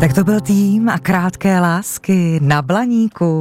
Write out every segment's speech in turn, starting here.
Tak to byl tým a krátké lásky na Blaníku.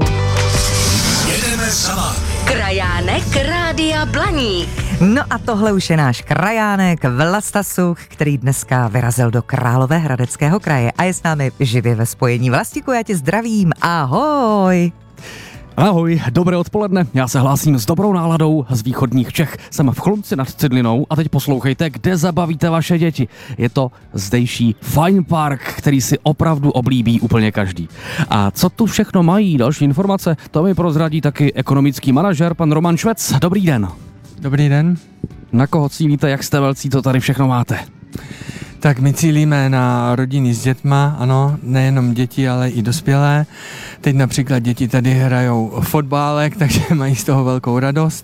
Jedeme za vámi. Krajánek Rádia Blaník. No a tohle už je náš krajánek Vlasta Such, který dneska vyrazil do Královéhradeckého kraje a je s námi živě ve spojení. Vlastíku, já tě zdravím, ahoj. Ahoj, dobré odpoledne, já se hlásím s dobrou náladou z východních Čech. Jsem v Chlumci nad Cidlinou a teď poslouchejte, kde zabavíte vaše děti. Je to zdejší Fine Park, který si opravdu oblíbí úplně každý. A co tu všechno mají, další informace, to mi prozradí taky ekonomický manažer, pan Roman Švec. Dobrý den. Dobrý den. Na koho cílíte, jak jste velcí, to tady všechno máte? Tak my cílíme na rodiny s dětma, ano, nejenom děti, ale i dospělé. Teď například děti tady hrajou fotbálek, takže mají z toho velkou radost.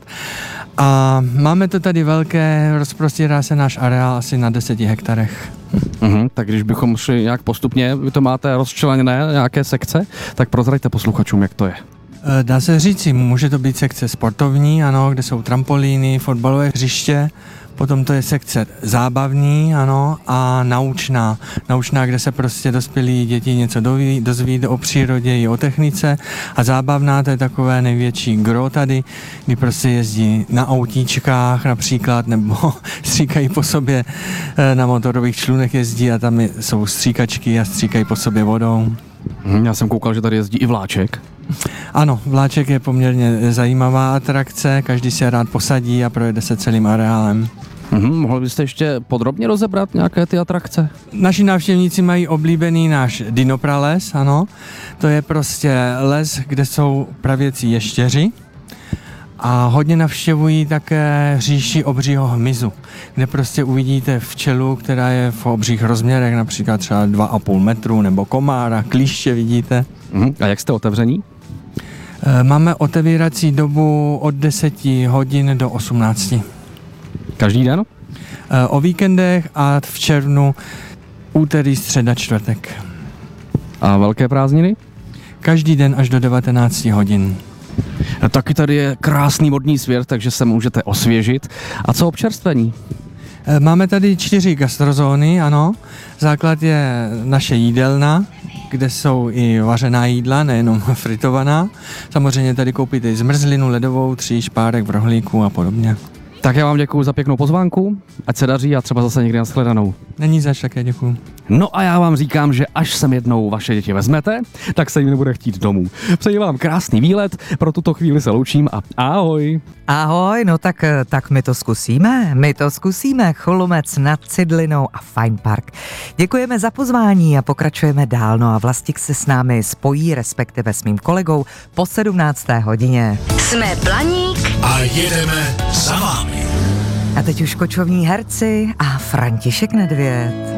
A máme to tady velké, rozprostírá se náš areál asi na 10 hektarech. Tak když bychom šli nějak postupně, vy to máte rozčleněné nějaké sekce, tak prozraďte posluchačům, jak to je. Dá se říci, může to být sekce sportovní, ano, kde jsou trampolíny, fotbalové hřiště, potom to je sekce zábavní, ano, a naučná, kde se prostě dospělí děti něco dozví o přírodě i o technice, a zábavná, to je takové největší gro tady, kdy prostě jezdí na autíčkách například, nebo stříkají po sobě, na motorových člunech jezdí a tam jsou stříkačky a stříkají po sobě vodou. Já jsem koukal, že tady jezdí i vláček. Ano, vláček je poměrně zajímavá atrakce, každý se rád posadí a projede se celým areálem. Mohli byste ještě podrobně rozebrat nějaké ty atrakce? Naši návštěvníci mají oblíbený náš dinoprales, ano. To je prostě les, kde jsou pravěcí ještěři. A hodně navštěvují také říši obřího hmyzu, kde prostě uvidíte včelu, která je v obřích rozměrech, například třeba 2,5 metru, nebo komára, klíště vidíte. A jak jste otevření? Máme otevírací dobu od 10 hodin do 18. Každý den? O víkendech a v červnu úterý, středa, čtvrtek. A velké prázdniny? Každý den až do 19 hodin. Taky tady je krásný vodní svět, takže se můžete osvěžit. A co občerstvení? Máme tady 4 gastrozóny, ano. Základ je naše jídelna, kde jsou i vařená jídla, nejenom fritovaná. Samozřejmě tady koupíte i zmrzlinu, ledovou, 3 špárek v rohlíku a podobně. Tak já vám děkuju za pěknou pozvánku, ať se daří a třeba zase někdy nashledanou. Není zač, také děkuju. No a já vám říkám, že až sem jednou vaše děti vezmete, tak se jim nebude chtít domů. Přeji vám krásný výlet, pro tuto chvíli se loučím a ahoj. Ahoj, no tak my to zkusíme, Chlumec nad Cidlinou a Fine Park. Děkujeme za pozvání a pokračujeme dál, no a Vlastík se s námi spojí, respektive s mým kolegou po 17. hodině. Jsme Blaník A jedeme za vámi. A teď už kočovní herci a František Nedvěd.